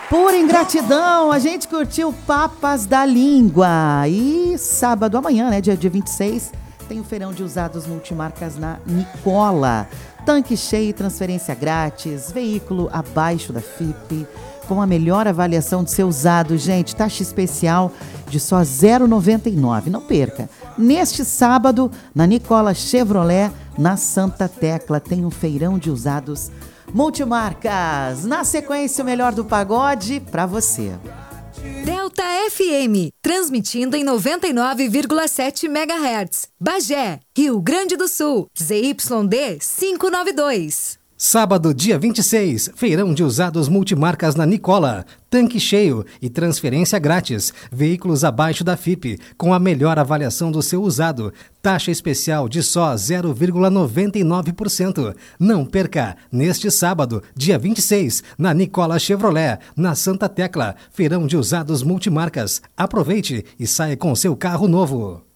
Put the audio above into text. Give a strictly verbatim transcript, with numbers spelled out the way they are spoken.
Por ingratidão, a gente curtiu Papas da Língua. E sábado amanhã, né, dia, dia vinte e seis, tem o feirão de usados multimarcas na Nicola. Tanque cheio, transferência grátis, veículo abaixo da F I P, com a melhor avaliação de seu usado. Gente, taxa especial de só zero vírgula noventa e nove. Não perca. Neste sábado, na Nicola Chevrolet, na Santa Tecla, tem um feirão de usados multimarcas. Na sequência, o melhor do pagode para você. Delta F M, transmitindo em noventa e nove vírgula sete megahertz. Bagé, Rio Grande do Sul, Z Y D quinhentos e noventa e dois. Sábado, dia vinte e seis, feirão de usados multimarcas na Nicola. Tanque cheio e transferência grátis. Veículos abaixo da F I P, com a melhor avaliação do seu usado. Taxa especial de só zero vírgula noventa e nove por cento. Não perca, neste sábado, dia vinte e seis, na Nicola Chevrolet, na Santa Tecla. Feirão de usados multimarcas. Aproveite e saia com seu carro novo.